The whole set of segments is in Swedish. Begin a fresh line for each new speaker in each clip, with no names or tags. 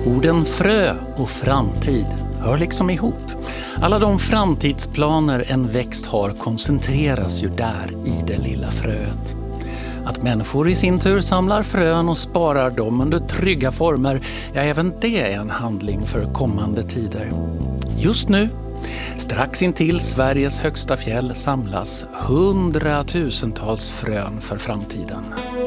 Orden frö och framtid hör liksom ihop. Alla de framtidsplaner en växt har koncentreras ju där i det lilla fröet. Att människor i sin tur samlar frön och sparar dem under trygga former, ja, även det är en handling för kommande tider. Just nu, strax intill Sveriges högsta fjäll, samlas 100-tusentals frön för framtiden.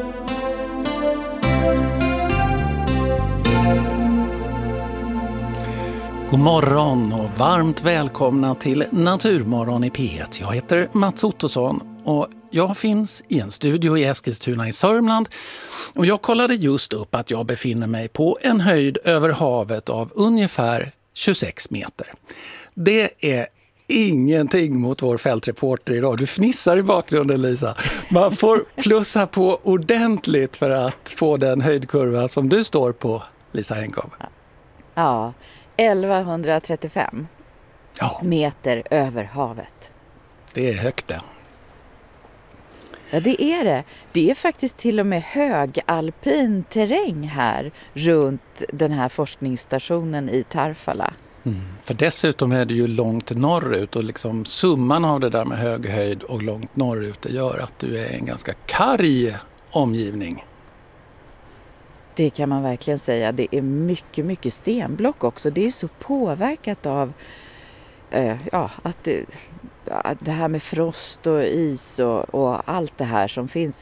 God morgon och varmt välkomna till Naturmorgon i P1. Jag heter Mats Ottosson och jag finns i en studio i Eskilstuna i Sörmland. Och jag kollade just upp att jag befinner mig på en höjd över havet av ungefär 26 meter. Det är ingenting mot vår fältreporter idag. Du fnissar i bakgrunden, Lisa. Man får plussa på ordentligt för att få den höjdkurva som du står på, Lisa Henkow.
Ja, 1135 meter över havet.
Det är högt det.
Ja, det är det. Det är faktiskt till och med högalpin terräng här runt den här forskningsstationen i Tarfala.
För dessutom är det ju långt norrut och liksom summan av det där med hög höjd och långt norrut, det gör att du är en ganska karg omgivning.
Det kan man verkligen säga. Det är mycket, mycket stenblock också. Det är så påverkat av att det här med frost och is och allt det här som finns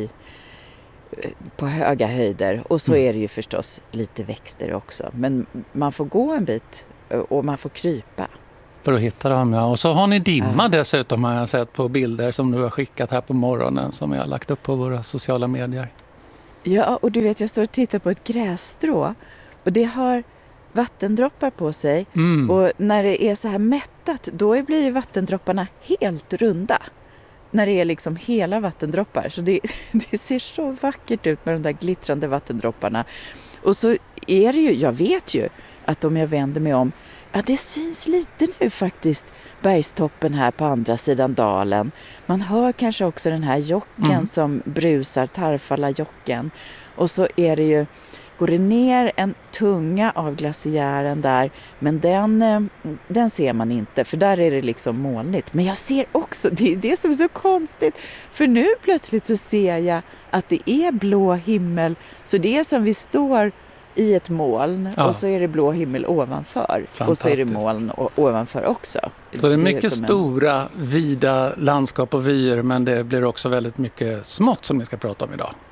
på höga höjder. Och så är det ju förstås lite växter också. Men man får gå en bit och man får krypa.
För att hitta dem, ja. Och så har ni dimma dessutom, har jag sett på bilder som du har skickat här på morgonen som jag har lagt upp på våra sociala medier.
Ja, och du vet, jag står och tittar på ett grässtrå och det har vattendroppar på sig. Och när det är så här mättat, då blir ju vattendropparna helt runda. När det är liksom hela vattendroppar. Så det ser så vackert ut med de där glittrande vattendropparna. Och så är det ju, jag vet ju att om jag vänder mig om, ja, det syns lite nu faktiskt, bergstoppen här på andra sidan dalen. Man hör kanske också den här jocken som brusar, Tarfala-jocken. Och så är det ju, går det ner en tunga av glaciären där, men den ser man inte, för där är det liksom molnigt. Men jag ser också, det är det som är så konstigt, för nu plötsligt så ser jag att det är blå himmel, så det är som vi står i ett moln och så är det blå himmel ovanför. Och så är det moln ovanför också.
Så det är mycket stora, vida landskap och vyer, men det blir också väldigt mycket smått som vi ska prata om idag.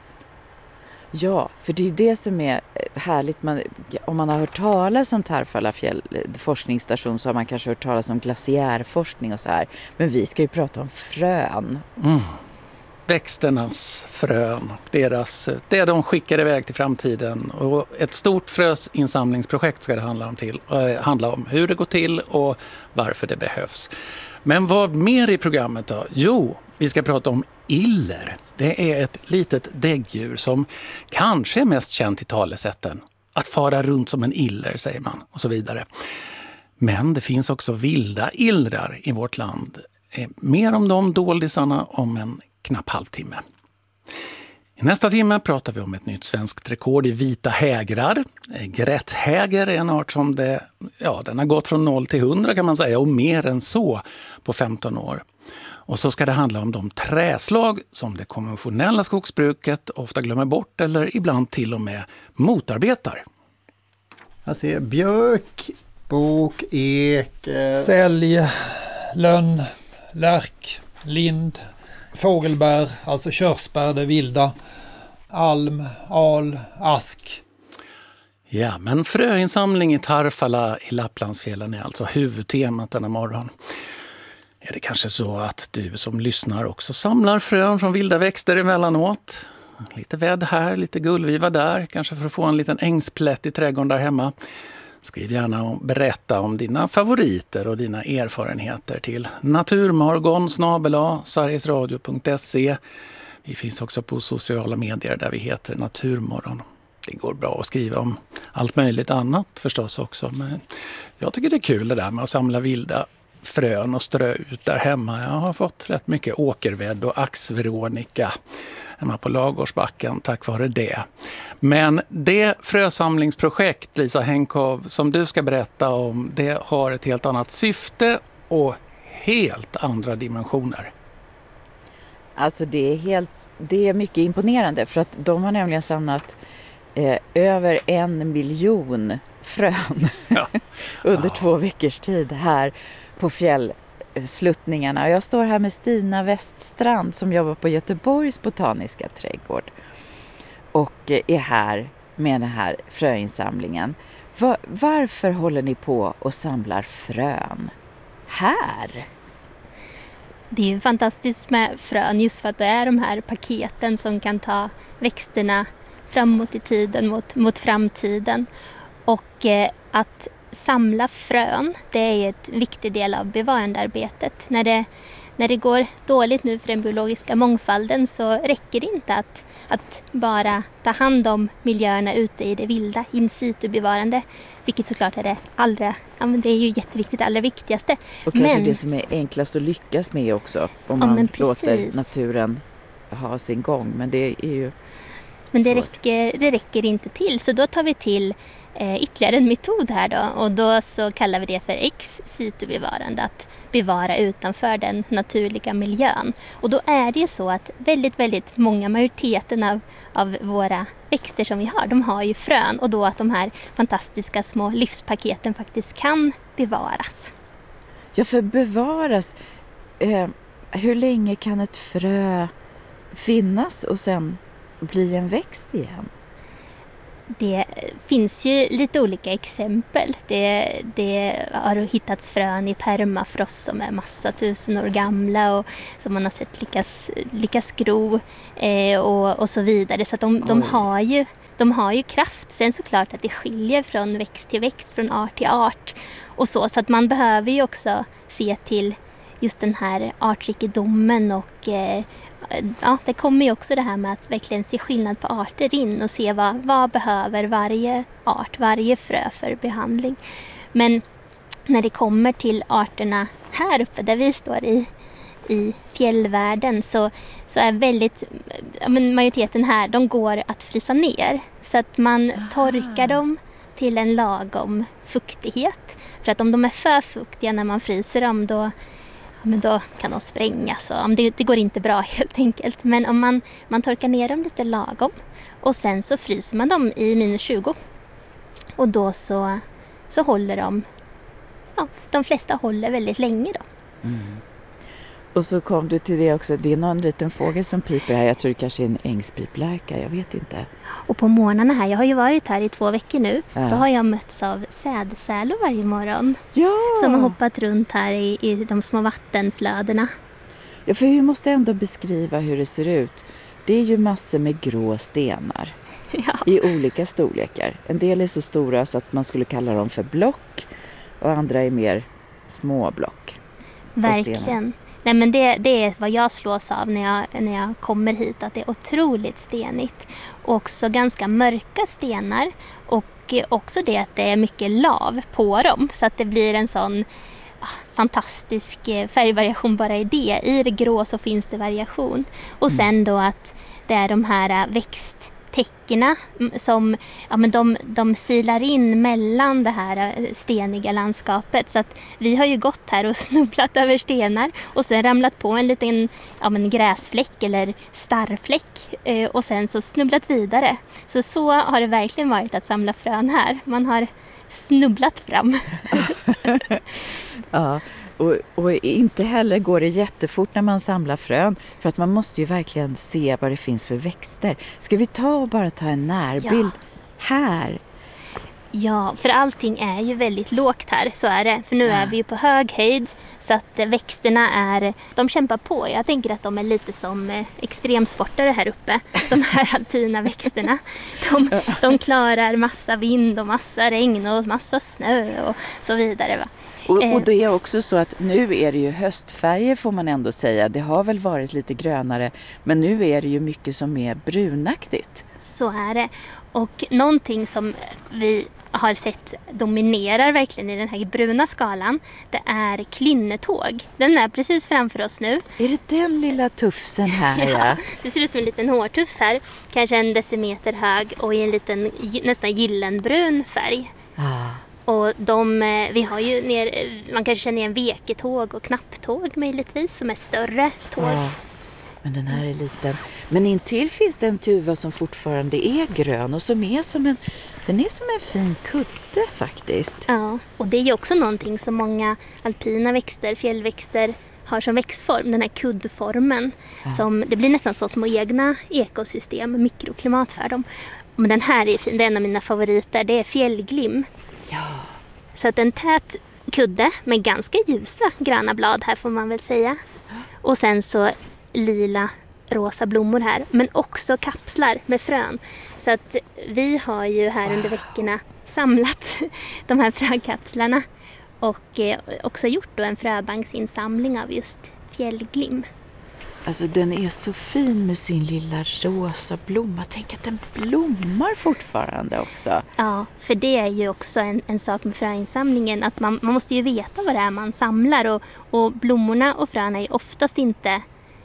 Ja, för det är det som är härligt. Om man har hört talas om Tarfala forskningsstation så har man kanske hört talas om glaciärforskning och så här. Men vi ska ju prata om frön.
Växternas frön, det de skickar iväg till framtiden. Och ett stort fröinsamlingsprojekt ska det handla om hur det går till och varför det behövs. Men vad mer i programmet då? Jo, vi ska prata om iller. Det är ett litet däggdjur som kanske är mest känt i talesätten. Att fara runt som en iller, säger man, och så vidare. Men det finns också vilda illrar i vårt land. Mer om de doldisarna om en knapp halvtimme. I nästa timme pratar vi om ett nytt svenskt rekord i vita hägrar. Grätthäger är en art som den har gått från 0 till 100 kan man säga, och mer än så på 15 år. Och så ska det handla om de träslag som det konventionella skogsbruket ofta glömmer bort eller ibland till och med motarbetar.
Jag ser björk, bok, ek,
sälj, lönn, lärk, lind, fågelbär, alltså körsbär, det vilda, alm, al, ask.
Ja, men fröinsamling i Tarfala i Lapplandsfjällen är alltså huvudtemat denna morgon. Är det kanske så att du som lyssnar också samlar frön från vilda växter emellanåt? Lite vädd här, lite gullviva där, kanske för att få en liten ängsplätt i trädgården där hemma. Skriv gärna och berätta om dina favoriter och dina erfarenheter till naturmorgon@sverigesradio.se. Vi finns också på sociala medier där vi heter Naturmorgon. Det går bra att skriva om allt möjligt annat förstås också. Men jag tycker det är kul det där med att samla vilda frön och strö ut där hemma. Jag har fått rätt mycket åkerved och axveronika hemma på Lagårdsbacken tack vare det. Men det frösamlingsprojekt, Lisa Henkow, som du ska berätta om, det har ett helt annat syfte och helt andra dimensioner.
Alltså det är mycket imponerande för att de har nämligen samlat över 1 miljon frön under 2 veckors tid här på fjällsluttningarna. Jag står här med Stina Weststrand som jobbar på Göteborgs botaniska trädgård och är här med den här fröinsamlingen. Varför håller ni på och samlar frön här?
Det är ju fantastiskt med frön just för att det är de här paketen som kan ta växterna framåt i tiden mot framtiden. Och att samla frön, det är ett viktig del av bevarandearbetet. När det går dåligt nu för den biologiska mångfalden så räcker det inte att bara ta hand om miljöerna ute i det vilda, in situ-bevarande, vilket såklart är det är ju jätteviktigt, det allra viktigaste.
Och kanske det som är enklast att lyckas med också, om man låter naturen ha sin gång, men det är ju
men det räcker inte till, så då tar vi till ytterligare en metod här då, och då så kallar vi det för ex situ-bevarande, att bevara utanför den naturliga miljön. Och då är det ju så att väldigt, väldigt många, majoriteten av våra växter som vi har, de har ju frön, och då att de här fantastiska små livspaketen faktiskt kan bevaras.
Ja, för bevaras, hur länge kan ett frö finnas och sen bli en växt igen?
Det finns ju lite olika exempel. Det har hittats frön i permafrost som är massa tusen år gamla och som man har sett lyckas gro och så vidare. Så att de har ju kraft. Sen såklart att det skiljer från växt till växt, från art till art och så att man behöver ju också se till just den här artrikedomen och det kommer ju också det här med att verkligen se skillnad på arter in och se vad behöver varje art, varje frö för behandling. Men när det kommer till arterna här uppe där vi står i fjällvärlden så är majoriteten här, de går att frysa ner. Så att man torkar dem till en lagom fuktighet. För att om de är för fuktiga när man fryser dem då kan de sprängas. Det går inte bra helt enkelt. Men om man torkar ner dem lite lagom och sen så fryser man dem i -20. Och då så håller de flesta håller väldigt länge då.
Mm. Och så kom du till det också, det är någon liten fågel som piper här. Jag tror det kanske är en ängspiplärka, jag vet inte.
Och på morgnarna här, jag har ju varit här i 2 veckor nu. Ja. Då har jag mötts av sädsälo varje morgon.
Ja. Som
har hoppat runt här i de små vattenflödena.
Ja, för vi måste ändå beskriva hur det ser ut. Det är ju massor med grå stenar i olika storlekar. En del är så stora så att man skulle kalla dem för block och andra är mer små block.
Verkligen. Nej, men det är vad jag slås av när jag kommer hit, att det är otroligt stenigt. Och också ganska mörka stenar och också det att det är mycket lav på dem så att det blir en sån fantastisk färgvariation bara i det. I det grå så finns det variation. Och sen då att det är de här växttäckena som de silar in mellan det här steniga landskapet. Så att vi har ju gått här och snubblat över stenar och sen ramlat på en liten gräsfläck eller starrfläck och sen så snubblat vidare. Så har det verkligen varit att samla frön här. Man har snubblat fram.
Ja, och inte heller går det jättefort när man samlar frön, för att man måste ju verkligen se vad det finns för växter. Ska vi bara ta en närbild här?
Ja, för allting är ju väldigt lågt här, så är det. För nu är vi ju på hög höjd så att växterna de kämpar på. Jag tänker att de är lite som extremsportare här uppe. De här alpina växterna. De klarar massa vind och massa regn och massa snö och så vidare, va?
Och det är också så att nu är det ju höstfärger, får man ändå säga. Det har väl varit lite grönare, men nu är det ju mycket som är brunaktigt.
Så är det. Och någonting som vi har sett dominerar verkligen i den här bruna skalan, det är klynnetåg. Den är precis framför oss nu.
Är det den lilla tufsen här?
Ja, det ser ut som en liten hårtufs här. Kanske 1 decimeter hög och i en liten nästan gyllenbrun färg. Och vi har ju man kanske känner igen veketåg och knapptåg möjligtvis som är större tåg.
Ja, men den här är liten. Men intill finns det en tuva som fortfarande är grön och som är den är som en fin kudde faktiskt.
Ja, och det är ju också någonting som många alpina växter, fjällväxter har som växtform, den här kuddformen. Ja. Det blir nästan så små egna ekosystem, mikroklimat för dem. Men den här är fin, det är en av mina favoriter, det är fjällglim.
Ja.
Så att en tät kudde med ganska ljusa gröna blad här får man väl säga. Och sen så lila, rosa blommor här, men också kapslar med frön. Så att vi har ju här under veckorna samlat de här frökapslarna och också gjort då en fröbanksinsamling av just fjällglim.
Alltså den är så fin med sin lilla rosa blomma. Tänk att den blommar fortfarande också.
Ja, för det är ju också en sak med fröinsamlingen. Att man måste ju veta vad det är man samlar. Och blommorna och fröna är oftast inte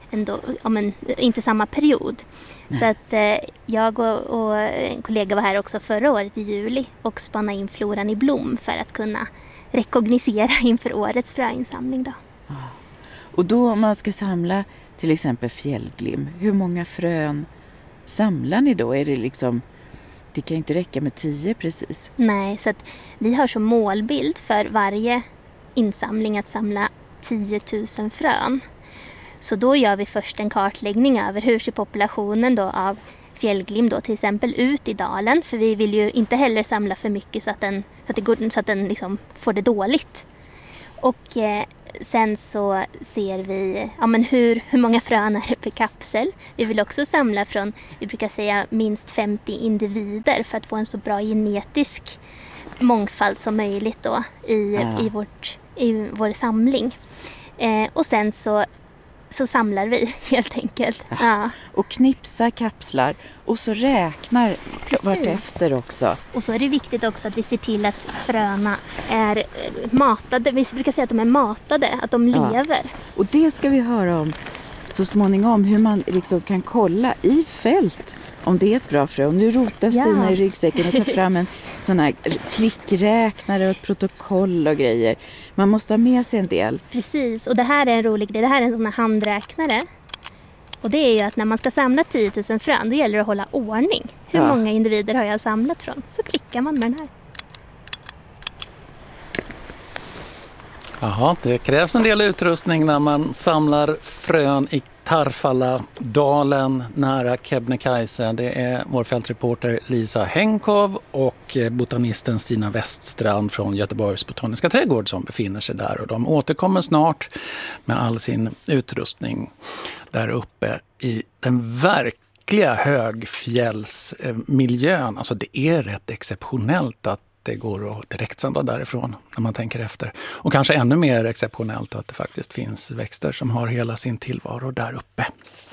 inte samma period. Nej. Så att jag och en kollega var här också förra året i juli och spannade in floran i blom för att kunna rekognosera inför årets fröinsamling då. Ja.
Och då om man ska samla till exempel fjällglim, hur många frön samlar ni då? Är det liksom, det kan inte räcka med 10 precis.
Nej, så att vi har som målbild för varje insamling att samla 10 000 frön. Så då gör vi först en kartläggning över hur ser populationen då av fjällglim då till exempel ut i dalen. För vi vill ju inte heller samla för mycket så att den liksom får det dåligt. Och sen så ser vi hur många frön är det per kapsel. Vi vill också samla från, vi brukar säga minst 50 individer för att få en så bra genetisk mångfald som möjligt då i vår samling. Och sen så samlar vi helt enkelt. Ja.
Och knipsar kapslar och så räknar vartefter också.
Och så är det viktigt också att vi ser till att fröna är matade. Vi brukar säga att de är matade, att de lever.
Och det ska vi höra om så småningom, hur man liksom kan kolla i fält om det är ett bra frö. Och nu rotar Stina i ryggsäcken och tar fram en sån här klickräknare och ett protokoll och grejer. Man måste ha med sig en del.
Precis, och det här är en rolig grej. Det här är en sån här handräknare. Och det är ju att när man ska samla 10 000 frön, då gäller det att hålla ordning. Hur många individer har jag samlat från? Så klickar man med den här.
Jaha, det krävs en del utrustning när man samlar frön i Tarfala-dalen nära Kebnekaise. Det är vår fältreporter Lisa Henkov och botanisten Stina Weststrand från Göteborgs botaniska trädgård som befinner sig där. Och de återkommer snart med all sin utrustning där uppe i den verkliga högfjällsmiljön. Alltså det är rätt exceptionellt att det går att direktsända därifrån när man tänker efter. Och kanske ännu mer exceptionellt att det faktiskt finns växter som har hela sin tillvaro där uppe.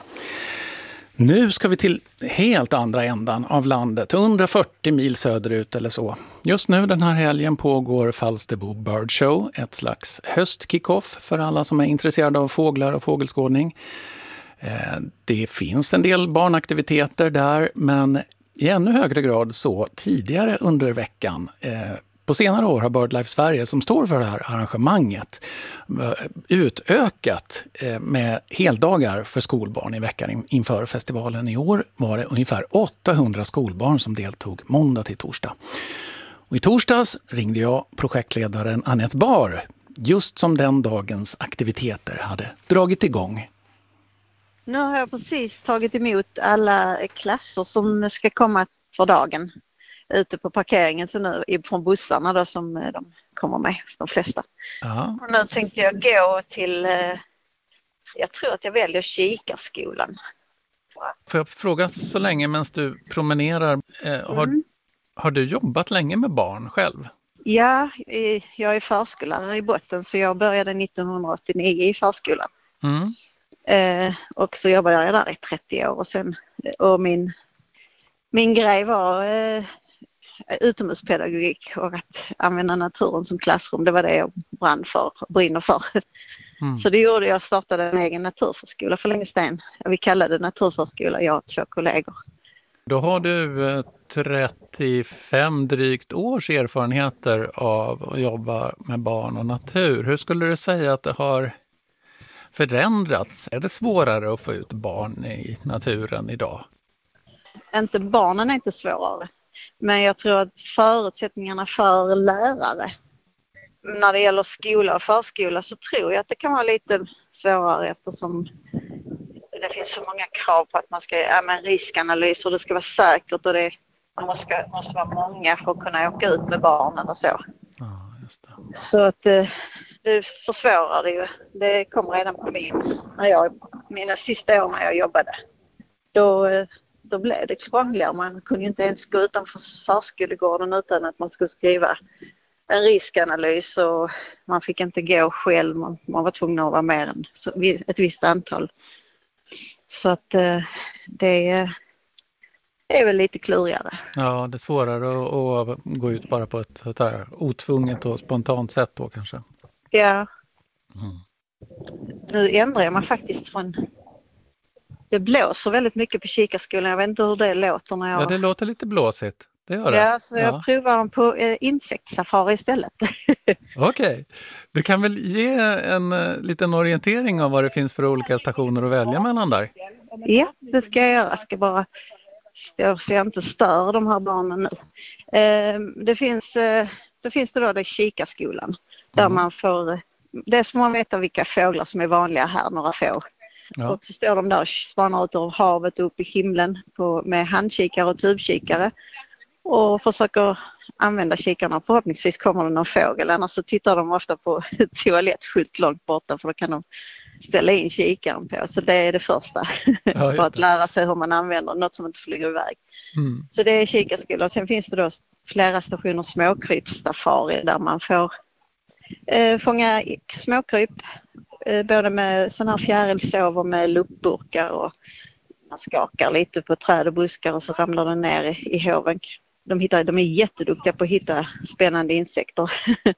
Nu ska vi till helt andra ändan av landet, 140 mil söderut eller så. Just nu den här helgen pågår Falsterbo Bird Show, ett slags höstkickoff för alla som är intresserade av fåglar och fågelskådning. Det finns en del barnaktiviteter där, men i ännu högre grad så tidigare under veckan. På senare år har BirdLife Sverige, som står för det här arrangemanget, utökat med heldagar för skolbarn i veckan inför festivalen. I år var det ungefär 800 skolbarn som deltog måndag till torsdag. Och i torsdags ringde jag projektledaren Annette Bar, just som den dagens aktiviteter hade dragit igång.
Nu har jag precis tagit emot alla klasser som ska komma för dagen ute på parkeringen, så nu från bussarna då, som de kommer med, de flesta. Ja. Och nu tänkte jag gå till, jag tror att jag väljer Kikarskolan.
Får jag fråga så länge medan du promenerar, har du jobbat länge med barn själv?
Ja, jag är förskollärare i botten, så jag började 1989 i förskolan. Och så jobbade jag där i 30 år och min grej var utomhuspedagogik och att använda naturen som klassrum. Det var det jag brinner för. Så det gjorde jag, startade en egen naturförskola för länge sedan. Vi kallade det naturförskola, jag och 2 kollegor.
Då har du 35 drygt års erfarenheter av att jobba med barn och natur. Hur skulle du säga att det har förändrats? Är det svårare att få ut barn i naturen idag?
Barnen är inte svårare. Men jag tror att förutsättningarna för lärare när det gäller skola och förskola så tror jag att det kan vara lite svårare eftersom det finns så många krav på att man ska riskanalys och det ska vara säkert och man måste vara många för att kunna åka ut med barnen och så.
Ja, just det.
Så att det försvårar det ju. Det kom redan på mina sista år när jag jobbade. Då blev det krångligare. Man kunde ju inte ens gå utanför förskolegården utan att man skulle skriva en riskanalys och man fick inte gå själv. Man var tvungen att vara mer än ett visst antal. Så att det är väl lite klurigare.
Ja, det är svårare att gå ut bara på ett otvunget och spontant sätt då kanske.
Ja. Nu ändrar jag mig faktiskt från... Det blåser väldigt mycket på kikarskolan. Jag vet inte hur det låter när jag...
Ja, det låter lite blåsigt. Det gör det.
Ja, så jag provar på insektssafari istället.
Okej. Du kan väl ge en liten orientering av vad det finns för olika stationer att välja mellan där?
Ja, det ska jag göra. Jag ska bara så jag inte stör de här barnen nu. Det finns det kikarskolan. Där man får... Det är som man vet vilka fåglar som är vanliga här, några få. Ja. Och så står de där och spanar ut över havet upp i himlen med handkikare och tubkikare. Och försöker använda kikarna. Förhoppningsvis kommer det någon fågel. Annars så tittar de ofta på toalettskylt långt borta för då kan de ställa in kikaren på. Så det är det första. Ja, för att lära sig hur man använder något som inte flyger iväg. Så det är kikarskolan. Sen finns det då flera stationer småkrypssafari där man får fånga småkryp. Både med sån här fjärilsov och med luppburkar och man skakar lite på träd och buskar och så ramlar den ner i hoven. De är jätteduktiga på att hitta spännande insekter.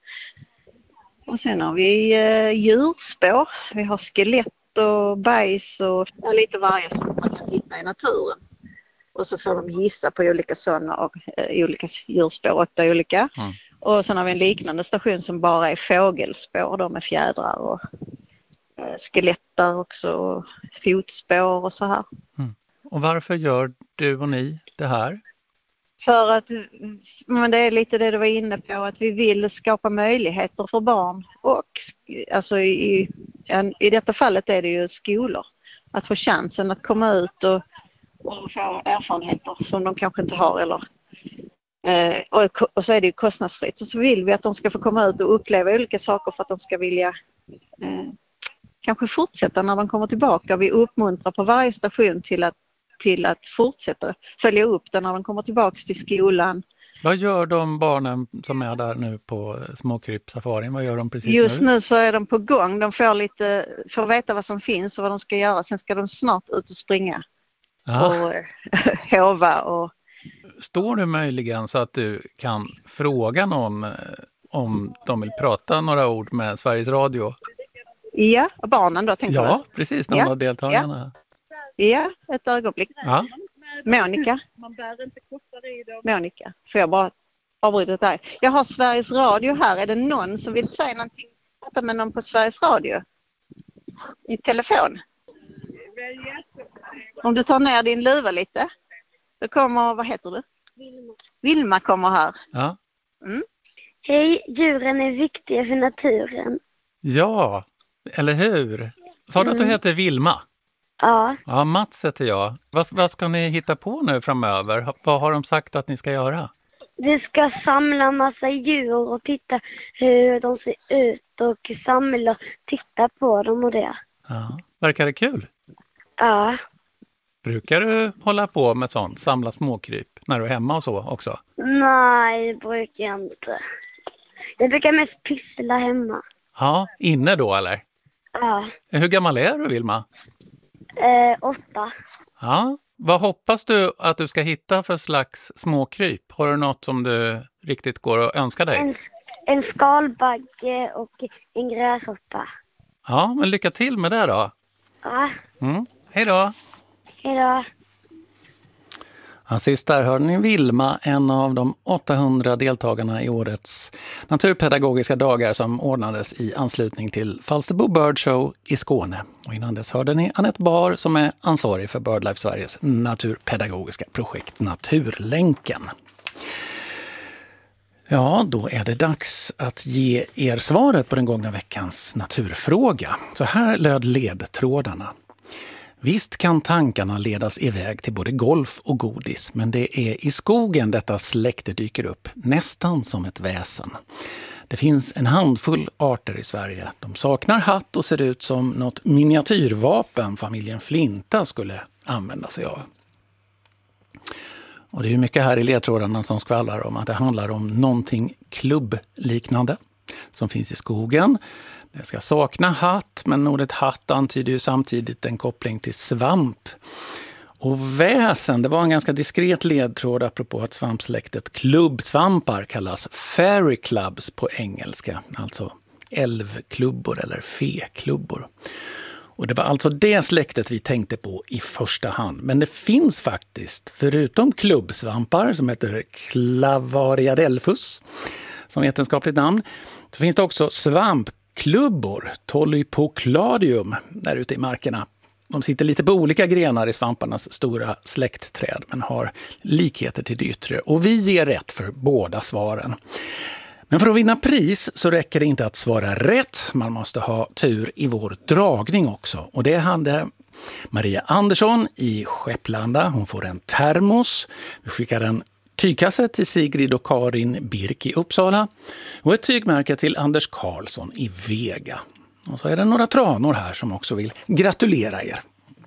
Och sen har vi djurspår. Vi har skelett och bajs och lite varje som man kan hitta i naturen. Och så får de gissa på olika sådana och olika djurspår, 8 olika. Och sen har vi en liknande station som bara är fågelspår då med fjädrar och skeletter också, och fotspår och så här.
Och varför gör du och ni det här?
För att, men det är lite det du var inne på, att vi vill skapa möjligheter för barn och alltså i detta fallet är det ju skolor. Att få chansen att komma ut och få erfarenheter som de kanske inte har eller och så är det ju kostnadsfritt. Så vill vi att de ska få komma ut och uppleva olika saker för att de ska vilja kanske fortsätta när de kommer tillbaka. Vi uppmuntrar på varje station till att fortsätta följa upp det när de kommer tillbaka till skolan.
Vad gör de barnen som är där nu på småkrypsafarin? Vad gör de precis
Just nu så är de på gång. De får veta vad som finns och vad de ska göra. Sen ska de snart ut och springa. Och hova och...
Står du möjligen så att du kan fråga någon om de vill prata några ord med Sveriges Radio?
Ja, barnen då tänker du?
Ja, precis. Någon av deltagarna.
Ja, ett ögonblick.
Ja.
Monica, får jag bara avbryta där? Jag har Sveriges Radio här. Är det någon som vill säga någonting? Prata med någon på Sveriges Radio? I telefon? Om du tar ner din luva lite. Då kommer, vad heter du? Vilma kommer här.
Ja.
Hej, djuren är viktiga för naturen.
Ja, eller hur? Sa du att du heter Vilma?
Ja.
Ja, Mats heter jag. Vad ska ni hitta på nu framöver? Vad har de sagt att ni ska göra?
Vi ska samla massa djur och titta hur de ser ut och samla och titta på dem och det.
Ja, verkar det kul?
Ja.
Brukar du hålla på med sånt, samla småkryp när du är hemma och så också?
Nej, det brukar jag inte. Jag brukar mest pyssla hemma.
Ja, inne då eller?
Ja.
Hur gammal är du, Vilma?
8.
Ja, Vad hoppas du att du ska hitta för slags småkryp? Har du något som du riktigt går och önskar dig?
En skalbagge och en gräshoppa.
Ja, men lycka till med det då.
Ja,
Hej då!
hejdå.
Ja, sist där hörde ni Vilma, en av de 800 deltagarna i årets naturpedagogiska dagar som ordnades i anslutning till Falsterbo Bird Show i Skåne. Och innan dess hörde ni Anette Bar som är ansvarig för BirdLife Sveriges naturpedagogiska projekt Naturlänken. Ja, då är det dags att ge er svaret på den gångna veckans naturfråga. Så här löd ledtrådarna. Visst kan tankarna ledas iväg till både golf och godis, men det är i skogen detta släkte dyker upp, nästan som ett väsen. Det finns en handfull arter i Sverige. De saknar hatt och ser ut som något miniatyrvapen familjen Flinta skulle använda sig av. Och det är ju mycket här i ledtrådarna som skvallrar om att det handlar om någonting klubbliknande som finns i skogen. Det ska sakna hatt, men ordet hatt antyder ju samtidigt en koppling till svamp. Och väsen, det var en ganska diskret ledtråd apropå att svampsläktet klubbsvampar kallas fairy clubs på engelska. Alltså älvklubbor eller feklubbor. Och det var alltså det släktet vi tänkte på i första hand. Men det finns faktiskt, förutom klubbsvampar som heter Clavariadelphus som vetenskapligt namn, så finns det också svampklubbor, Tolypocladium, där ute i markerna. De sitter lite på olika grenar i svamparnas stora släktträd men har likheter till det yttre. Och vi ger rätt för båda svaren. Men för att vinna pris så räcker det inte att svara rätt. Man måste ha tur i vår dragning också. Och det hade Maria Andersson i Skepplanda. Hon får en termos. Vi skickar en tygkasse till Sigrid och Karin Birk i Uppsala. Och ett tygmärke till Anders Karlsson i Vega. Och så är det några tranor här som också vill gratulera er.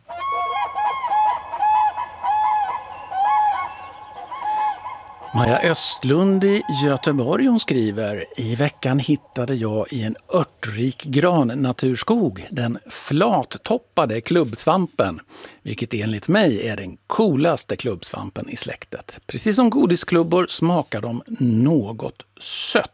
Maja Östlund i Göteborg, hon skriver: I veckan hittade jag i en örtrik grannaturskog den flattoppade klubbsvampen, vilket enligt mig är den coolaste klubbsvampen i släktet. Precis som godisklubbor smakar de något sött.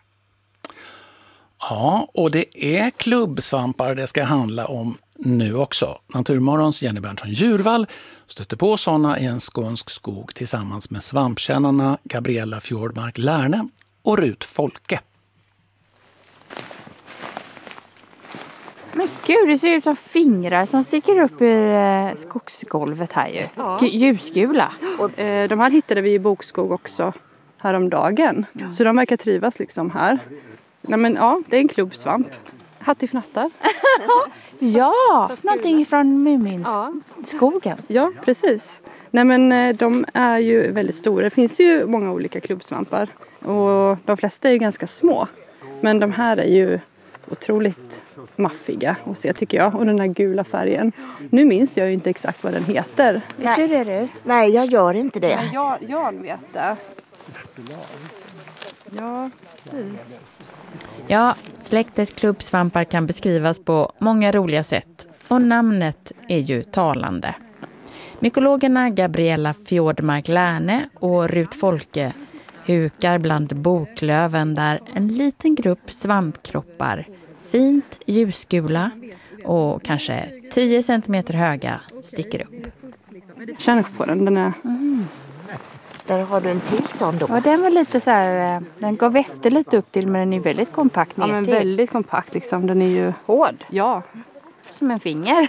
Ja, och det är klubbsvampar det ska handla om nu också. Naturmorgons Jenny Berntsson Djurvall stötte på sådana i en skånsk skog tillsammans med svampkännarna Gabriella Fjordmark Lärne och Rut Folke.
Men gud, det ser ut som fingrar som sticker upp ur skogsgolvet här ju. Ja. Ljusgula.
Och, de här hittade vi i bokskog också häromdagen. Ja. Så de verkar trivas liksom här. Nej, men ja, det är en klubbsvamp. Hattifnattar.
Ja, någonting från Muminskogen.
Ja, precis. Nej, men de är ju väldigt stora. Det finns ju många olika klubbsvampar. Och de flesta är ju ganska små. Men de här är ju otroligt maffiga att se, tycker jag. Och den här gula färgen. Nu minns jag ju inte exakt vad den heter.
Vet du det, du?
Nej, jag gör inte det.
Ja, jag vet det. Ja, precis.
Ja, släktet klubbsvampar kan beskrivas på många roliga sätt och namnet är ju talande. Mykologerna Gabriella Fjordmark Lärne och Rut Folke hukar bland boklöven där en liten grupp svampkroppar, fint ljusgula och kanske 10 centimeter höga, sticker upp.
Känn på den är...
Där har du en till sån då.
Ja, den var lite så här, den gav efter lite upp till, men den är väldigt kompakt ner till.
Ja, men väldigt kompakt liksom. Den är ju
hård.
Ja.
Som en finger.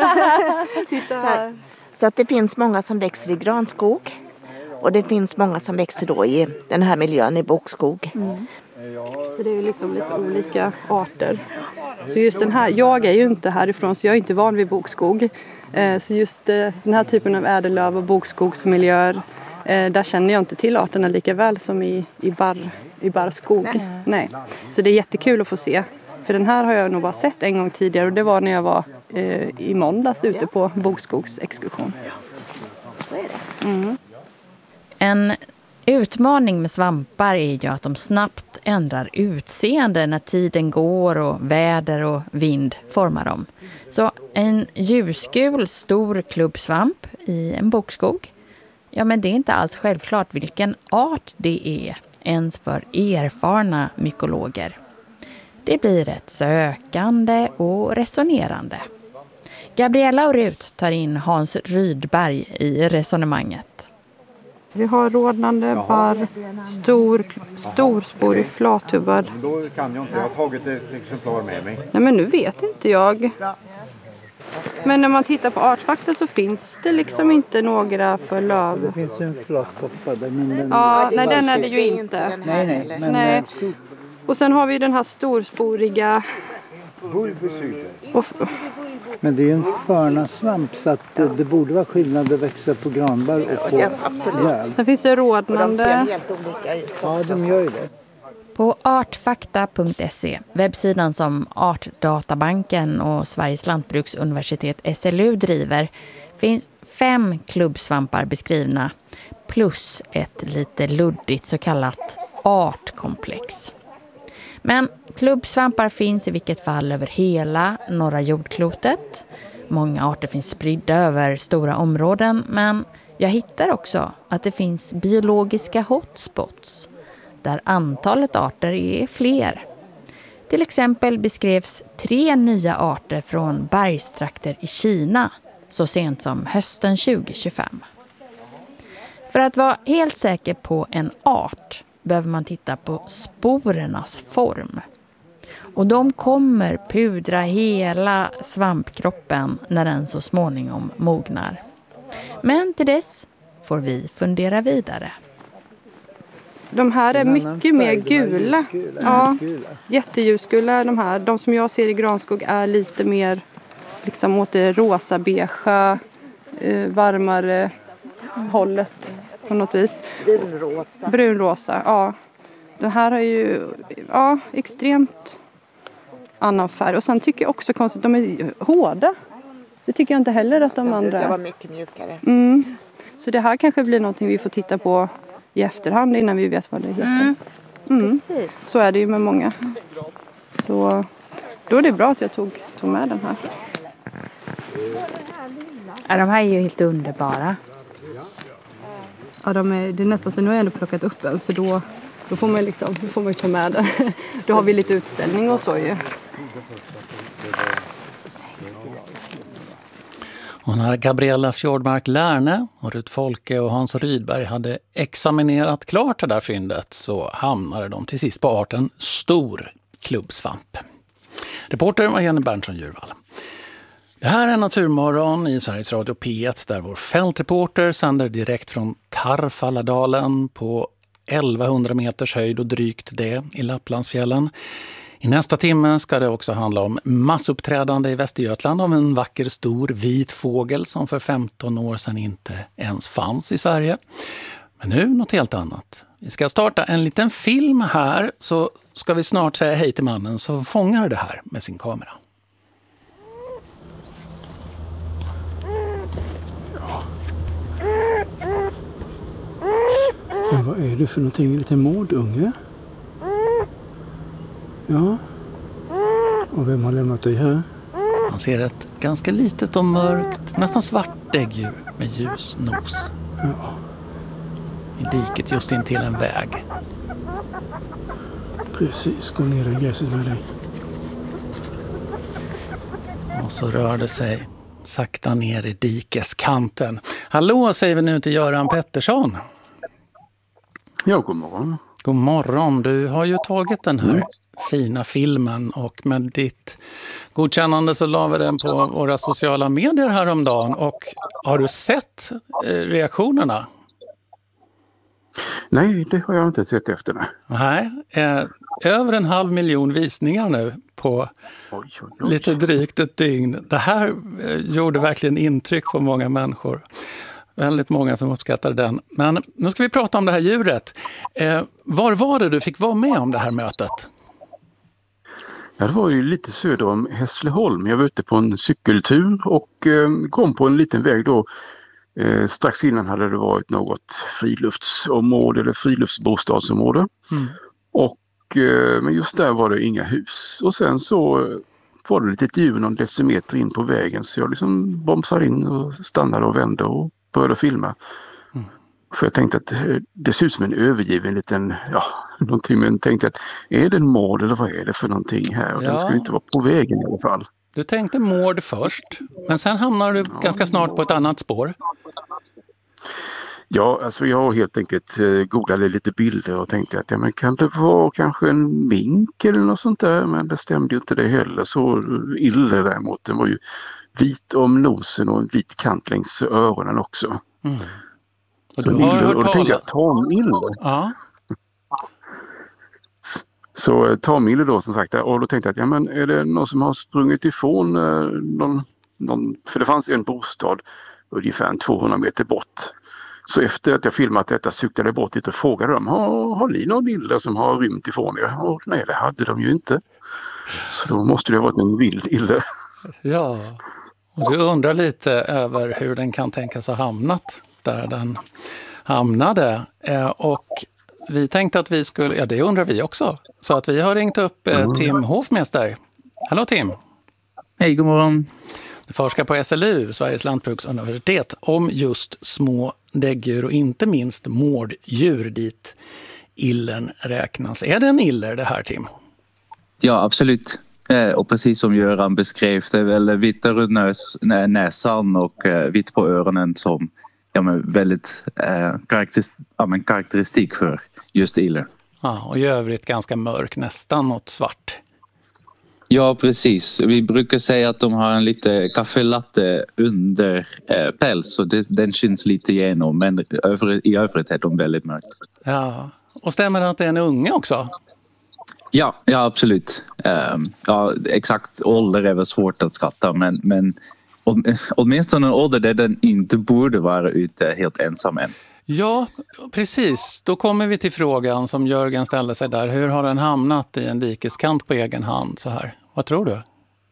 så att det finns många som växer i granskog. Och det finns många som växer då i den här miljön i bokskog.
Mm. Så det är liksom lite olika arter. Så just den här, jag är ju inte härifrån så jag är inte van vid bokskog. Så just den här typen av ädellöv och bokskogsmiljöer, där känner jag inte till arterna lika väl som i barrskog. Nej. Så det är jättekul att få se. För den här har jag nog bara sett en gång tidigare och det var när jag var i måndags ute på bokskogsexkursion.
Så är det.
En Utmaning med svampar är ju att de snabbt ändrar utseende när tiden går och väder och vind formar dem. Så en ljusgul stor klubbsvamp i en bokskog, ja men det är inte alls självklart vilken art det är ens för erfarna mykologer. Det blir ett sökande och resonerande. Gabriella och Rut tar in Hans Rydberg i resonemanget.
Vi har rodnande barr, storsporig flathubbad.
Då kan jag inte, jag har tagit ett exemplar med mig.
Nej men nu vet inte jag. Men när man tittar på artfakta så finns det liksom inte några för löv.
Det finns en flattoppad. Men den...
Ja, nej den är det ju inte.
Nej, men...
Nej. Och sen har vi den här storsporiga...
Men det är ju en förnasvamp så att det borde vara skillnad att växa på granbar och på löv.
Sen finns det rodnande.
Och de ser helt olika ut.
Ja, de gör ju det.
På artfakta.se, webbsidan som Artdatabanken och Sveriges lantbruksuniversitet SLU driver, finns 5 klubbsvampar beskrivna plus ett lite luddigt så kallat artkomplex. Men klubbsvampar finns i vilket fall över hela norra jordklotet. Många arter finns spridda över stora områden, men jag hittar också att det finns biologiska hotspots där antalet arter är fler. Till exempel beskrevs 3 nya arter från bergstrakter i Kina så sent som hösten 2025. För att vara helt säker på en art behöver man titta på sporernas form. Och de kommer pudra hela svampkroppen när den så småningom mognar. Men till dess får vi fundera vidare.
De här är mycket mer gula. Ja, jätteljusgula de här. De som jag ser i granskog är lite mer liksom åt det rosa-beige, varmare hållet på något vis.
Brunrosa.
Brunrosa, ja. Det här är ju extremt annan färg. Och sen tycker jag också konstigt att de är hårda. Det tycker jag inte heller att de andra
Det var mycket mjukare.
Så det här kanske blir någonting vi får titta på i efterhand innan vi vet vad det heter. Precis. Så är det ju med många. Så då är det bra att jag tog med den här.
Ja, de här är ju helt underbara.
Ja, det är nästan så nu har jag ändå plockat upp en så då får man liksom, då får man ju ta med den. Då har vi lite utställning och så ju.
Och när Gabriella Fjordmark Lärne och Rut Folke och Hans Rydberg hade examinerat klart det där fyndet så hamnade de till sist på arten stor klubbsvamp. Reporter var Jenny Berntsson-Djurvall. Det här är Naturmorgon i Sveriges Radio P1 där vår fältreporter sänder direkt från Tarfalladalen på 1100 meters höjd och drygt det i Lapplandsfjällen. I nästa timme ska det också handla om massuppträdande i Västergötland om en vacker stor vit fågel som för 15 år sedan inte ens fanns i Sverige. Men nu något helt annat. Vi ska starta en liten film här så ska vi snart säga hej till mannen som fångar det här med sin kamera.
Men vad är det för någonting? En liten mårdunge? Ja. Och vem har lämnat dig här?
Man ser ett ganska litet och mörkt, nästan svart däggdjur med ljus nos.
Ja.
I diket just in till en väg.
Precis, gå ner i gräset med dig.
Och så rör det sig sakta ner i dikeskanten. Hallå säger vi nu till Göran Pettersson.
Ja, god morgon.
God morgon. Du har ju tagit den här fina filmen och med ditt godkännande så la vi den på våra sociala medier häromdagen. Och har du sett reaktionerna?
Nej, det har jag inte sett efter.
Nej, över 500 000 visningar nu på lite drygt ett dygn. Det här gjorde verkligen intryck på många människor. Väldigt många som uppskattade den. Men nu ska vi prata om det här djuret. Var var det du fick vara med om det här mötet?
Ja, det var ju lite söder om Hässleholm. Jag var ute på en cykeltur och kom på en liten väg då Strax innan hade det varit något friluftsområde eller friluftsbostadsområde. Men just där var det inga hus. Och sen så var det lite ljud någon decimeter in på vägen, så jag liksom bromsade in och stannade och vände och började filma. För jag tänkte att det ser ut som en övergiven liten, någonting, men tänkte att är det en mord eller vad är det för någonting här? Och den ska ju inte vara på vägen i alla fall.
Du tänkte mord först, men sen hamnar du ganska snart på ett annat spår.
Ja, alltså jag helt enkelt googlade lite bilder och tänkte att men kan det vara kanske en mink eller något sånt där, men det stämde ju inte det heller. Så iller däremot, den var ju vit om nosen och en vit kant längs öronen också.
Och du har hört
och tänkte jag, tamiller.
Ja.
Så tamiller då som sagt, och då tänkte jag att men är det någon som har sprungit ifrån någon, för det fanns en bostad ungefär 200 meter bort. Så efter att jag filmat detta cyklade jag bort dit och frågade dem, har ni någon iller som har rymt ifrån er? Och nej, det hade de ju inte. Så då måste det ha varit en vild iller.
Ja, och du undrar lite över hur den kan tänkas ha hamnat där den hamnade. Och vi tänkte att vi skulle, det undrar vi också. Så att vi har ringt upp Tim Hofmester. Hallå Tim!
Hej, god morgon!
Du forskar på SLU, Sveriges lantbruksuniversitet, om just små däggdjur och inte minst mårddjur dit illern räknas. Är det en iller det här, Tim?
Ja, absolut. Och precis som Göran beskrev, det är väl vitt runt näsan och vitt på öronen som väldigt karaktäristik för just iller.
Ja, och i övrigt ganska mörk, nästan något svart.
Ja, precis. Vi brukar säga att de har en lite kaffelatte under päls, så den syns lite igenom, men i övrigt är de väldigt mörka.
Ja, och stämmer det att det är en unge också?
Ja, absolut. Exakt ålder är väl svårt att skatta, men åtminstone en ålder där den inte borde vara ute helt ensam än.
Ja, precis. Då kommer vi till frågan som Jörgen ställde sig där. Hur har den hamnat i en dikeskant på egen hand så här? Vad tror du?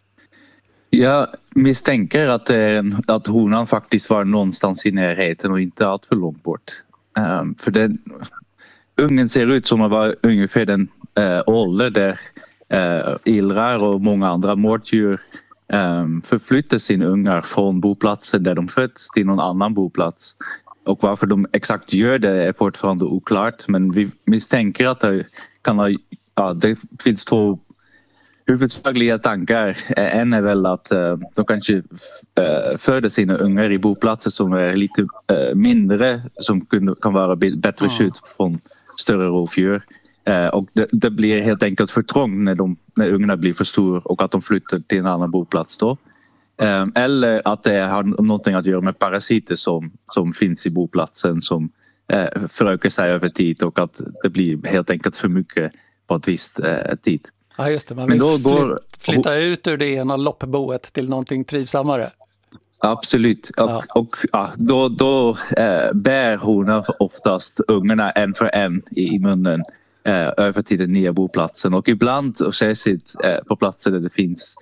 Jag misstänker att honan faktiskt var någonstans i närheten och inte allt för långt bort. För ungen ser ut som att vara ungefär den ålder där illrar och många andra mårddjur förflyttar sina ungar från boplatsen där de föds till någon annan boplats. Och varför de exakt gör det är fortfarande oklart, men vi misstänker att det finns två huvudsakliga tankar. En är väl att de kanske föder sina ungar i boplatser som är lite mindre, som kan vara bättre skydd från större rovdjur. Och det blir helt enkelt för trångt när ungarna blir för stor och att de flyttar till en annan boplats då. Eller att det har någonting att göra med parasiter som finns i boplatsen som förökar sig över tid och att det blir helt enkelt för mycket på ett visst tid.
Ja, just det. Man vill flytta ut ur det ena loppboet till någonting trivsammare.
Absolut. Och då bär honan oftast ungarna en för en i munnen över till den nya boplatsen. Och ibland, och särskilt på platser där det finns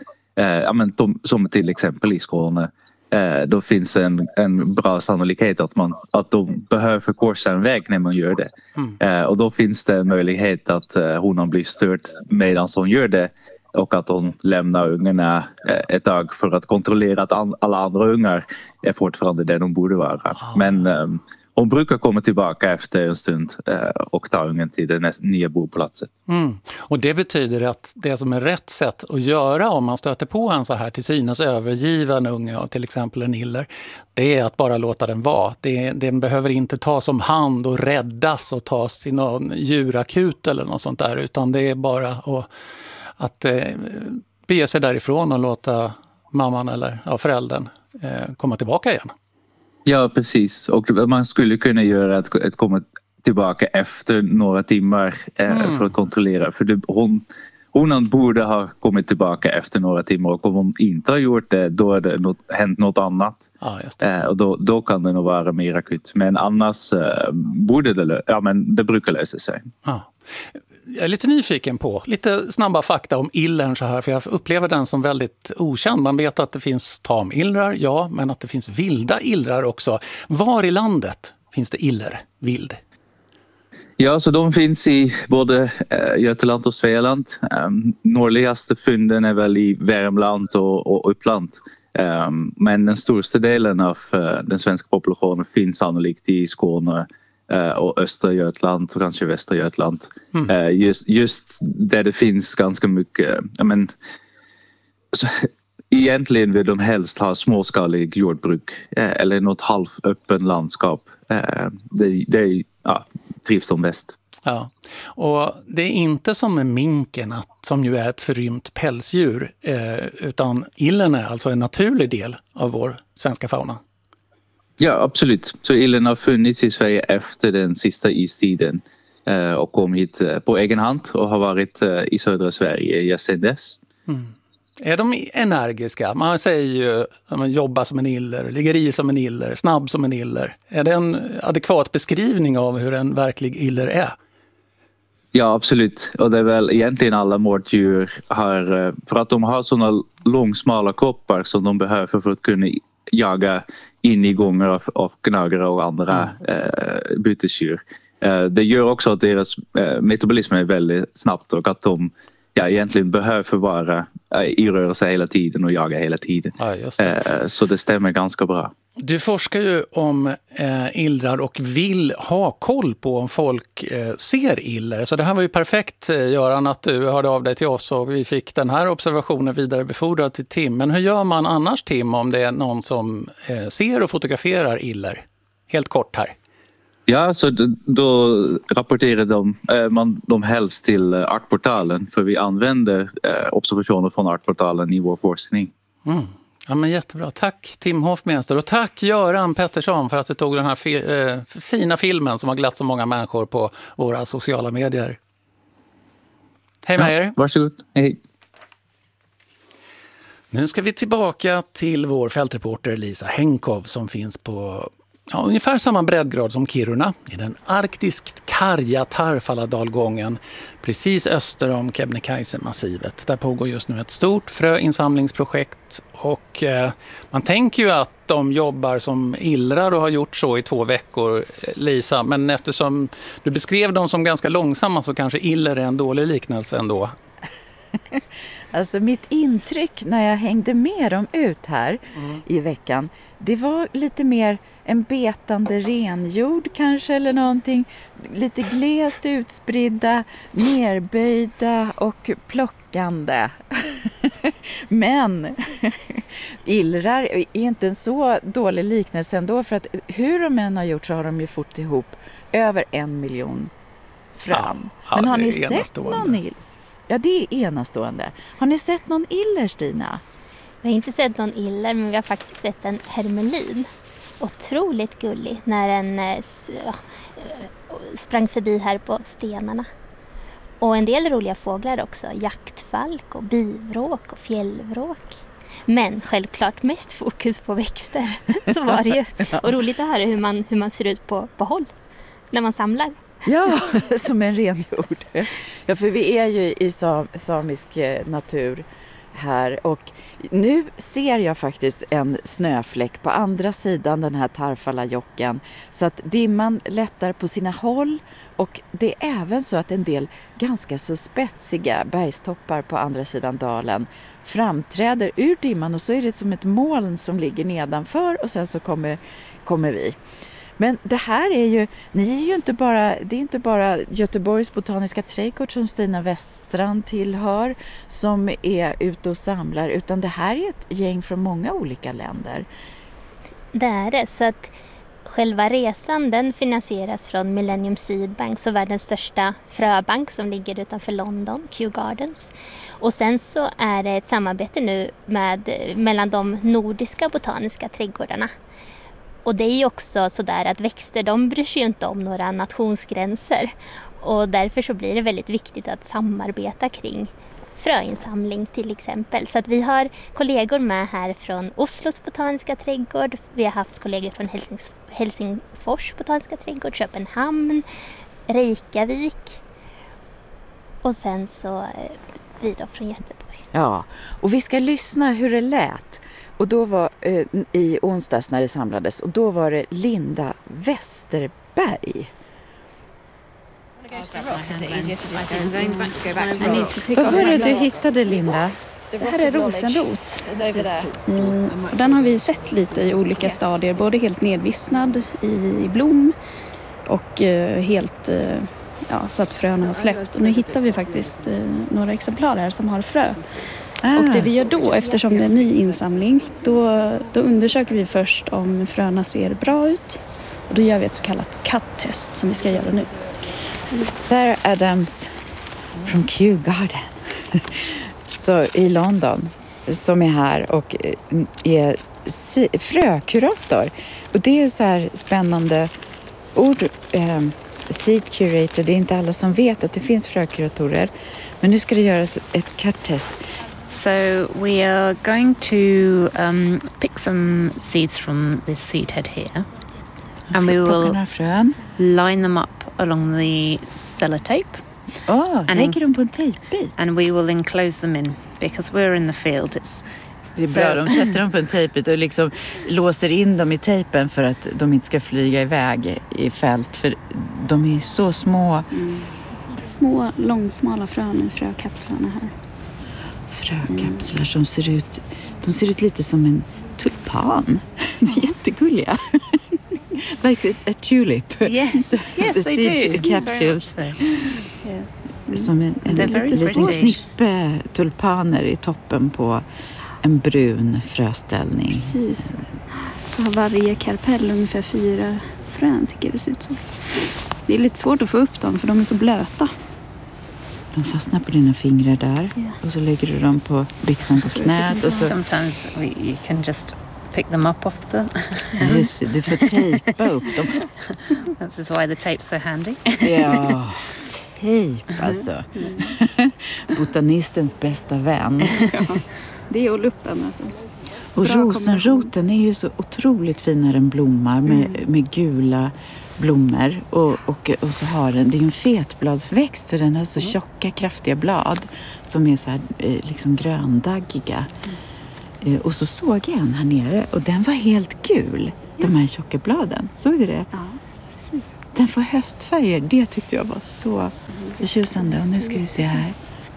som till exempel i Skåne, då finns det en bra sannolikhet att de behöver förkorsa en väg när man gör det. Och då finns det en möjlighet att honan blir stört medan hon gör det och att hon lämnar ungarna ett tag för att kontrollera att alla andra ungar är fortfarande där de borde vara. Men hon brukar komma tillbaka efter en stund och ta ungen till den nya boplatsen.
Och det betyder att det som är rätt sätt att göra om man stöter på en så här till synes övergiven unge, till exempel en iller, det är att bara låta den vara. Den behöver inte tas om hand och räddas och tas till någon djurakut eller något sånt där, utan det är bara att bege sig därifrån och låta mamman eller föräldern komma tillbaka igen.
Ja, precis. Och man skulle kunna göra att komma tillbaka efter några timmar för att kontrollera. För honan borde ha kommit tillbaka efter några timmar och om hon inte har gjort det, då är det hänt något annat.
Just det.
Och då kan det nog vara mer akut. Men annars borde det brukar lösa sig.
Jag är lite nyfiken på lite snabba fakta om illern så här, för jag upplever den som väldigt okänd. Man vet att det finns tamillrar, ja, men att det finns vilda illrar också. Var i landet finns det iller, vild?
Ja, så de finns i både Götaland och Svealand. Nordligaste fynden är väl i Värmland och Uppland. Men den största delen av den svenska populationen finns sannolikt i Skåne och östra Götaland och kanske västra Götaland. Just där det finns ganska mycket. Egentligen vill de helst ha småskalig jordbruk eller något halvöppen landskap. Det trivs de bäst.
Ja, och det är inte som med minken som ju är ett förrymt pälsdjur, utan illen är alltså en naturlig del av vår svenska fauna.
Ja, absolut. Så illen har funnits i Sverige efter den sista istiden och kom hit på egen hand och har varit i södra Sverige sedan dess.
Är de energiska? Man säger ju att man jobbar som en iller, ligger i som en iller, snabb som en iller. Är det en adekvat beskrivning av hur en verklig iller är?
Ja, absolut. Och det är väl egentligen alla mårddjur har, för att de har sådana långsmala kroppar som de behöver för att kunna jaga in i gångar av gnagare och andra bytesdjur. Det gör också att deras metabolism är väldigt snabbt och att de egentligen behöver vara i rörelse hela tiden och jaga hela tiden.
Ja, just det.
Så det stämmer ganska bra.
Du forskar ju om illrar och vill ha koll på om folk ser iller. Så det här var ju perfekt, Göran, att du hörde av dig till oss och vi fick den här observationen vidarebefordrad till Tim. Men hur gör man annars, Tim, om det är någon som ser och fotograferar iller? Helt kort här.
Ja, så då rapporterar de helst till Artportalen, för vi använder observationer från Artportalen i vår forskning.
Ja, men jättebra. Tack Tim Hoffmeister och tack Göran Pettersson för att du tog den här fina filmen som har glatt så många människor på våra sociala medier. Hej med er.
Varsågod. Hej.
Nu ska vi tillbaka till vår fältreporter Lisa Henkov som finns på ungefär samma breddgrad som Kiruna i den arktiskt karga Tarfala-dalgången precis öster om Kebnekaise-massivet. Där pågår just nu ett stort fröinsamlingsprojekt och man tänker ju att de jobbar som illrar och har gjort så i 2 veckor, Lisa. Men eftersom du beskrev dem som ganska långsamma så kanske iller är en dålig liknelse ändå.
Alltså mitt intryck när jag hängde med dem ut här i veckan, det var lite mer en betande renjord kanske eller någonting. Lite glest utspridda, nerböjda och plockande. Men illrar är inte en så dålig liknelse ändå, för att hur de än har gjort så har de ju fått ihop över 1 miljon frön. Men har ni sett någon iller? Ja, det är enastående. Har ni sett någon iller, Stina?
Vi har inte sett någon iller, men vi har faktiskt sett en hermelin. Otroligt gullig när den sprang förbi här på stenarna. Och en del roliga fåglar också. Jaktfalk och bivråk och fjällvråk. Men självklart mest fokus på växter. Så var det ju. Och roligt att höra hur man ser ut på håll när man samlar.
Ja, som en renjord. Ja, för vi är ju i samisk natur här och nu ser jag faktiskt en snöfläck på andra sidan den här Tarfalajocken, så att dimman lättar på sina håll och det är även så att en del ganska så spetsiga bergstoppar på andra sidan dalen framträder ur dimman och så är det som ett moln som ligger nedanför och sen så kommer vi. Men det här är ju, det är inte bara Göteborgs botaniska trädgård som Stina Weststrand tillhör som är ute och samlar, utan det här är ett gäng från många olika länder.
Det är det, så att själva resan den finansieras från Millennium Seed Bank, så världens största fröbank som ligger utanför London, Kew Gardens. Och sen så är det ett samarbete nu mellan de nordiska botaniska trädgårdarna. Och det är ju också så där att växter, de bryr sig ju inte om några nationsgränser. Och därför så blir det väldigt viktigt att samarbeta kring fröinsamling till exempel. Så att vi har kollegor med här från Oslos botaniska trädgård. Vi har haft kollegor från Helsingfors botaniska trädgård, Köpenhamn, Reykjavik. Och sen så vi då från Göteborg.
Ja, och vi ska lyssna hur det lät. Och då var i onsdags när det samlades, och då var det Linda Westerberg. Vad var det du hittade, Linda?
Det här är rosenrot. Den har vi sett lite i olika stadier, både helt nedvissnad i blom och helt så att fröna har släppt. Och nu hittar vi faktiskt några exemplar här som har frö. Och det vi gör då, eftersom det är en ny insamling, då undersöker vi först om fröna ser bra ut. Och då gör vi ett så kallat cut-test som vi ska göra nu.
Sarah Adams från Kew Garden så i London, som är här och är frökurator. Och det är så här spännande ord. Seed curator, det är inte alla som vet att det finns frökuratorer. Men nu ska det göras ett cut-test.
So we are going to pick some seeds from this seed head here. And we will line them up along the sellotape.
Lägger dem på en tejpbit?
And we will enclose them in, because we're in the field.
Det är bra, de sätter dem på en tejpbit och liksom låser in dem i tejpen för att de inte ska flyga iväg i fält. För de är så små.
Små, långsmala frön i frökapslarna här.
Frökapslar som ser ut lite som en tulpan. De är jättegulliga. Like a tulip.
Yes,
the
they do.
Capsules. Som en liten knippe tulpaner i toppen på en brun fröställning.
Precis. Så har varje karpell ungefär 4 frön, tycker det ser ut som. Det är lite svårt att få upp dem för de är så blöta.
De fastnar på dina fingrar där. Och så lägger du dem på byxan på knät. Och så...
Sometimes you can just pick them up off the...
Just det, du får tejpa upp dem.
This is why the tape's so handy.
Ja, tejp alltså. Botanistens bästa vän.
Det är luppen.
Och rosenroten är ju så otroligt fin när den blommar med gula blommor. Och så har den, det är en fetbladsväxt så den har så tjocka, kraftiga blad som är så här liksom gröndaggiga. Och så såg jag en här nere och den var helt gul, de här tjocka bladen. Såg du det?
Ja, precis.
Den får höstfärger, det tyckte jag var så förtjusande. Och nu ska vi se här.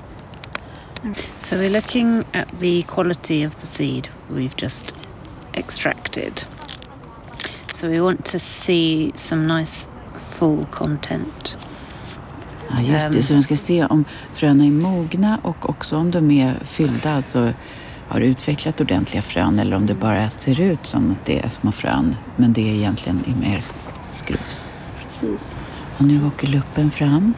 So we're looking at the quality of the seed we've just extracted. So we want to see some nice full content.
Ja, just det. Så de ska se om fröna är mogna och också om de är fyllda, alltså har utvecklat ordentliga frön, eller om det bara ser ut som att det är små frön. Men det är egentligen mer skruvs.
Precis.
Och nu åker luppen fram.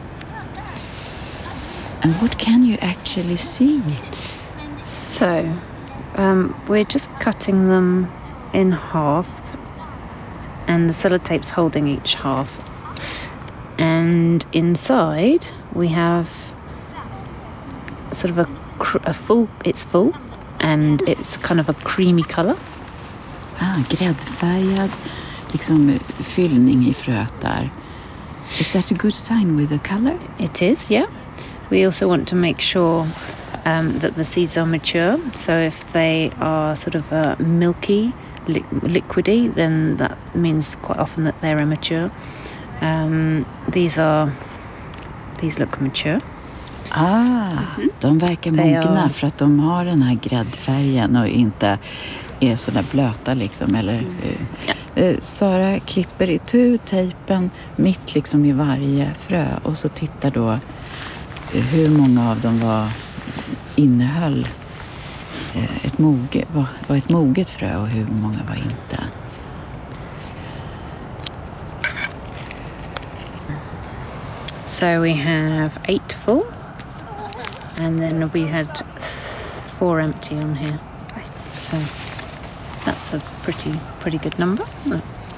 And what can you actually see?
So, we're just cutting them in half. And the sellotape's holding each half. And inside we have sort of a full, it's full. And it's kind of a creamy color.
Gräddfärgad liksom fyllning i fröet där. Is that a good sign with the color?
It is, yeah. We also want to make sure that the seeds are mature. So if they are sort of milky, liquidy, then that means quite often that they're immature. These look mature.
De verkar mogna för att de har den här gräddfärgen och inte är så där blöta liksom. Eller, Sara klipper itu tejpen mitt liksom i varje frö och så tittar då hur många av dem innehöll var ett moget frö och hur många var inte.
So we have 8 full. And then we had 4 empty on here. So that's a pretty good number, isn't it?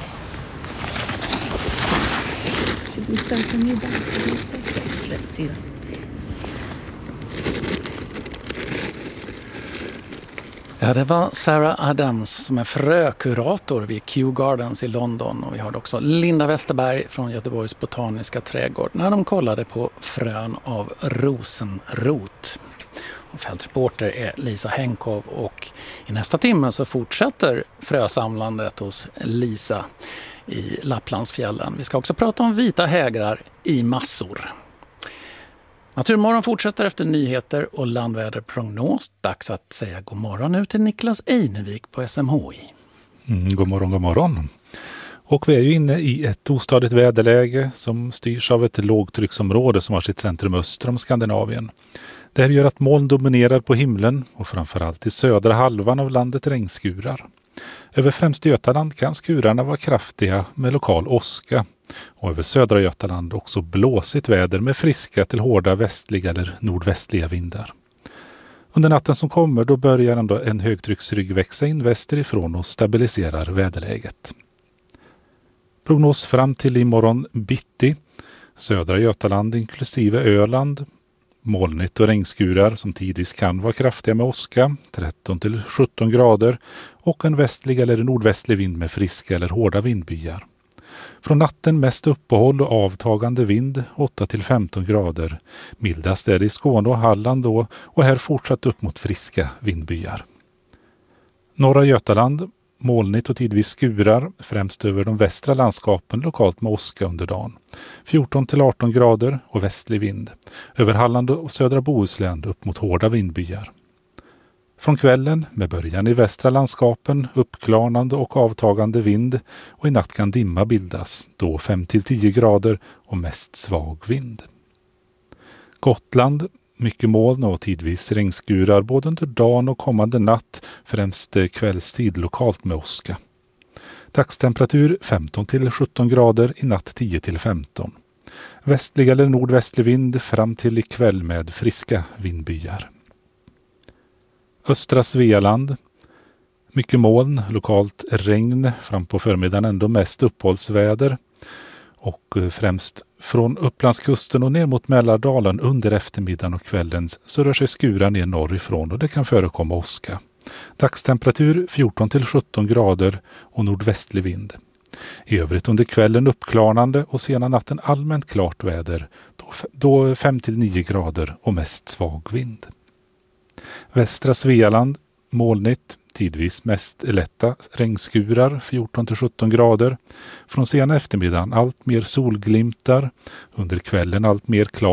Should we start a new batch?
Yes, let's do that.
Ja, det var Sarah Adams som är frökurator vid Kew Gardens i London, och vi hörde också Linda Westerberg från Göteborgs botaniska trädgård när de kollade på frön av rosenrot. Och fältreporter är Lisa Henkov, och i nästa timme så fortsätter frösamlandet hos Lisa i Lapplandsfjällen. Vi ska också prata om vita hägrar i massor. Naturmorgon fortsätter efter nyheter och landväderprognos. Dags att säga god morgon nu till Niklas Einevik på SMHI.
God morgon, god morgon. Och vi är ju inne i ett ostadigt väderläge som styrs av ett lågtrycksområde som har sitt centrum öster om Skandinavien. Det här gör att moln dominerar på himlen och framförallt i södra halvan av landet regnskurar. Över främst Götaland kan skurarna vara kraftiga med lokal åska, och över södra Götaland också blåsigt väder med friska till hårda västliga eller nordvästliga vindar. Under natten som kommer då börjar ändå en högtrycksrygg växa in västerifrån och stabiliserar väderläget. Prognos fram till imorgon bitti. Södra Götaland inklusive Öland. Molnigt och regnskurar som tidvis kan vara kraftiga med åska, 13-17 grader, och en västlig eller nordvästlig vind med friska eller hårda vindbyar. Från natten mest uppehåll och avtagande vind, 8-15 grader. Mildast är det i Skåne och Halland då, och här fortsatt upp mot friska vindbyar. Norra Götaland, molnigt och tidvis skurar, främst över de västra landskapen lokalt med åska under dagen. 14-18 grader och västlig vind. Över Halland och södra Bohuslän upp mot hårda vindbyar. Från kvällen med början i västra landskapen uppklarnande och avtagande vind, och i natt kan dimma bildas, då 5-10 grader och mest svag vind. Gotland, mycket moln och tidvis regnskurar både under dagen och kommande natt, främst kvällstid lokalt med åska. Dagstemperatur 15-17 grader, i natt 10-15. Västlig eller nordvästlig vind fram till ikväll med friska vindbyar. Östra Svealand, mycket moln, lokalt regn, fram på förmiddagen ändå mest uppehållsväder, och främst från Upplandskusten och ner mot Mälardalen under eftermiddagen och kvällen så rör sig skurar ner norrifrån och det kan förekomma åska. Dagstemperatur 14-17 grader och nordvästlig vind. I övrigt under kvällen uppklarnande och sena natten allmänt klart väder, då 5-9 grader och mest svag vind. Västra Svealand, molnigt, tidvis mest lätta regnskurar, 14-17 grader. Från sena eftermiddagen allt mer solglimtar, under kvällen allt mer klart.